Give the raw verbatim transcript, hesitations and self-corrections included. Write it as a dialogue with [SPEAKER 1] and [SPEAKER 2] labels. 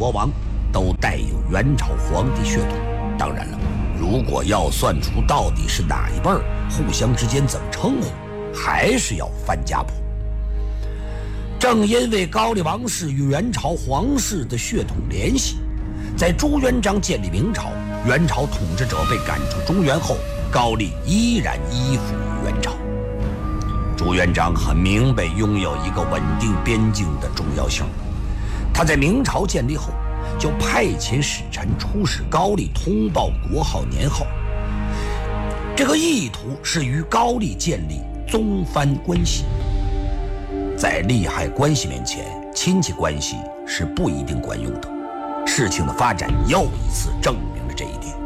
[SPEAKER 1] 国王都带有元朝皇帝血统。当然了，如果要算出到底是哪一辈儿，互相之间怎么称呼，还是要翻家谱。正因为高丽王室与元朝皇室的血统联系，在朱元璋建立明朝，元朝统治者被赶出中原后，高丽依然依附于元朝。朱元璋很明白拥有一个稳定边境的重要性，他在明朝建立后就派遣使臣出使高丽，通报国号年号。这个意图是与高丽建立宗藩关系。在利害关系面前，亲戚关系是不一定管用的。事情的发展又一次证明了这一点。